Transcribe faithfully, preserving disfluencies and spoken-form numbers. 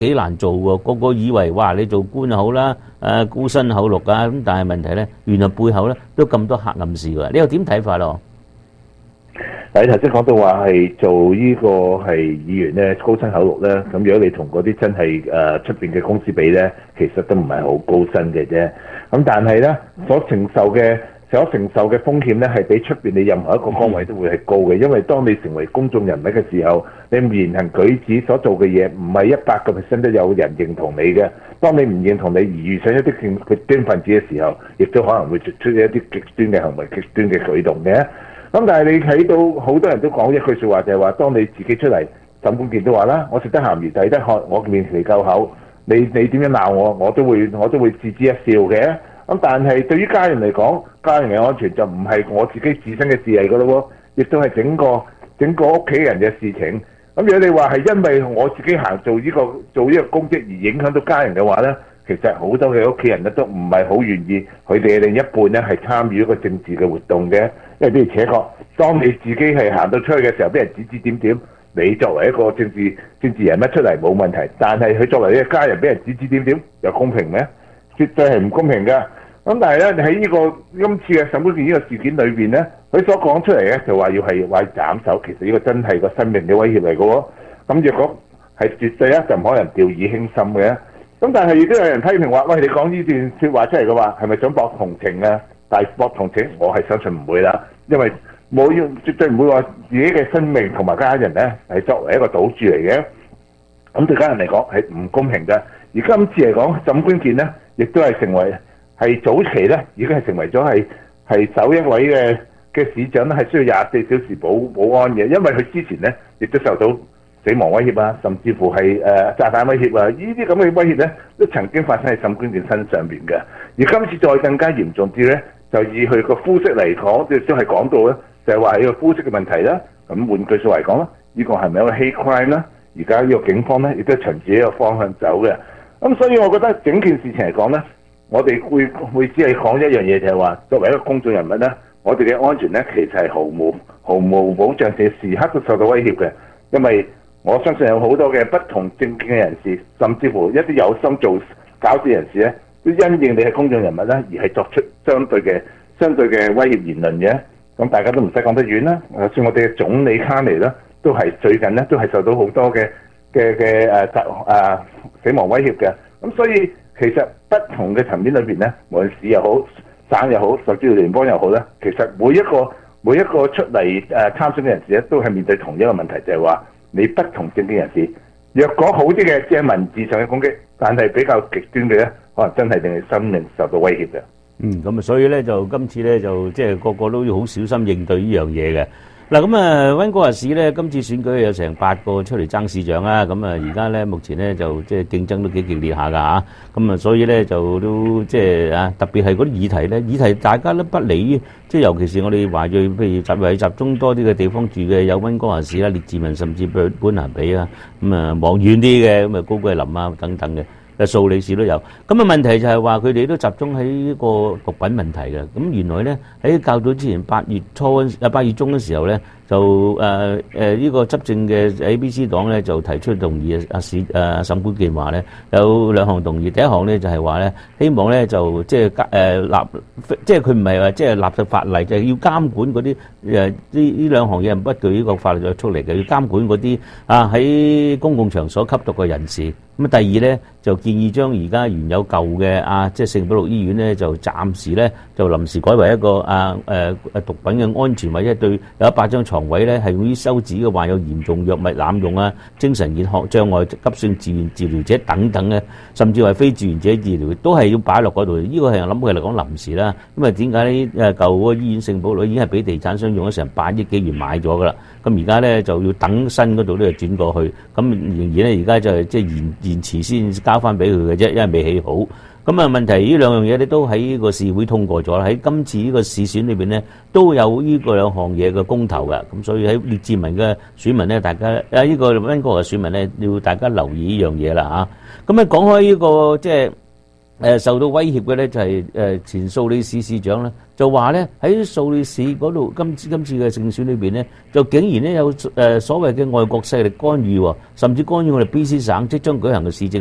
幾難做喎，個個以為哇你做官好啦，誒高薪厚祿啊，咁但係問題咧，原來背後咧都咁多黑暗事㗎。你又點睇法咯？ 你頭先講到話係做呢個係議員咧高薪厚祿咧，咁如果你同嗰啲真係誒出邊嘅公司比咧，其實都唔係好高薪嘅啫。咁但係咧所承受嘅所承受嘅風險咧，係比出邊你任何一個崗位都會係高嘅，因為當你成為公眾人物嘅時候，你言行舉止所做嘅嘢唔係一百個 percent 都有人認同你嘅。當你唔認同你而遇上一啲極端分子嘅時候，亦都可能會出現一啲極端嘅行為、極端嘅舉動嘅。咁但係你睇到好多人都講一句説話，就係話：當你自己出嚟，沈冠健都話啦，我食得鹹魚抵得渴，我面皮夠厚，你你點樣鬧我，我都會我都會置之一笑嘅。咁但係對於家人嚟講，家人嘅安全就唔係我自己自身嘅事嚟㗎咯喎，亦都係整個整個屋企人嘅事情。咁如果你話係因為我自己行做呢個做呢個公職而影響到家人嘅話咧，其實好多嘅屋企人咧都唔係好願意佢哋嘅另一半咧係參與一個政治嘅活動嘅，因為譬如且確，當你自己係行到出去嘅時候，俾人指指點點，你作為一個政治政治人物出嚟冇問題，但係佢作為一個家人俾人指指點點，又公平咩？絕對係唔公平㗎。咁但係咧，你喺呢個今次嘅沈冠健呢個事件裏邊咧，佢所講出嚟咧就話要係話斬首，其實呢個真係個生命嘅威脅嚟嘅喎。咁若果係絕對咧，就唔可能掉以輕心嘅。咁但係亦都有人批評話：喂，你講呢段説話出嚟嘅話，係咪想博同情啊？但係博同情，我係相信唔會啦，因為冇要絕對唔會話自己嘅生命同埋家人咧係作為一個賭注嚟嘅。咁對家人嚟講係唔公平嘅。而今次嚟講，沈冠健咧亦都係成為係早期咧已經係成為咗係係首一位嘅嘅市長咧，係需要廿四小時保保安嘅，因為佢之前咧亦都受到死亡威脅啊，甚至乎係誒、呃、炸彈威脅啊，呢啲咁嘅威脅咧都曾經發生喺沈冠健身上邊嘅。而今次再更加嚴重啲咧，就以佢個膚色嚟講，即係都係講到咧，就係話呢個膚色嘅問題啦。咁換句説話嚟講啦，呢、這個係咪一個 hate crime 啦？而家呢個警方咧亦都循住呢個方向走嘅。咁所以我覺得整件事情嚟講咧，我哋會會只係講一樣嘢，就係話作為一個公眾人物咧，我哋嘅安全咧其實係毫無毫無保障，嘅時刻都受到威脅嘅。因為我相信有好多嘅不同政見嘅人士，甚至乎一啲有心做搞事人士咧，都因應你係公眾人物咧，而係作出相對嘅相對嘅威脅言論嘅。咁大家都唔使講得遠啦，就算我哋嘅總理卡尼啦，都係最近咧都係受到好多嘅嘅嘅誒誒死亡威脅嘅。咁所以其實不同嘅層面裏邊咧，無論市又好、省又好，甚至乎聯邦又好咧，其實每一個每一個出嚟誒參選嘅人士咧，都係面對同一個問題，就係話你不同政見人士，若果好啲嘅，即係文字上嘅攻擊，但係比較極端嘅咧，可能真係令你生命受到威脅嘅。 嗯，咁啊，所以咧就今次咧就即係個個都要好小心應對呢樣嘢嘅。嗱，咁啊溫哥華市咧今次選舉有成八個出嚟爭市長啊，咁啊而家咧目前咧就即係競爭都幾激烈下㗎嚇，咁啊所以咧就都即係啊特別係嗰啲議題咧，議題大家都不理，即係尤其是我哋華裔，譬如集為集中多啲嘅地方住嘅有溫哥華市啦、列治文甚至本本蘭比啊，咁啊望遠啲嘅咁啊高桂林啊等等嘅。數理事都有，咁啊問題就係話佢哋都集中喺呢個毒品問題嘅。咁原來咧喺較早之前八月初啊八月中嘅時候咧，就誒誒呢個執政嘅 A B C 黨咧就提出動議啊市誒沈冠健話咧有兩項動議，第一項咧就係話咧希望咧就即係誒立即係佢唔係話即係立實法例，就係、是、要監管嗰啲誒呢呢兩項嘢不具呢個法律約束力嘅，要監管嗰啲啊喺公共場所吸毒嘅人士。咁第二咧就建議將而家原有舊嘅啊，即係聖保祿醫院咧，就暫時咧就臨時改為一個啊誒誒毒品嘅安全，或者對有一百張床位咧係用於收治嘅患有嚴重藥物濫用啊、精神健康障礙急性自願治療者等等嘅，甚至係非自願者治療都係要擺落嗰度。呢個係諗佢嚟講臨時啦。咁啊點解呢？誒舊嗰個醫院聖保祿已經係俾地產商用咗成八億幾元買咗噶啦。咁而家咧就要等新嗰度咧就轉過去。咁仍然咧而家就係即係延延遲先交翻俾佢嘅啫，因為未起好。咁啊問題呢兩樣嘢咧都喺呢個市會通過咗啦。喺今次呢個市選裏邊咧都有呢個兩項嘢嘅公投嘅。咁所以喺列治文嘅選民咧，大家啊呢個溫哥華嘅選民咧要大家留意呢樣嘢啦嚇。咁啊講開呢個即係誒受到威脅嘅咧就係誒前素里市市長咧，就話咧喺素里市嗰度今次今次嘅勝選裏邊咧，就竟然咧有誒所謂嘅外國勢力干預喎，甚至干預我哋 B C 省即將舉行嘅市政。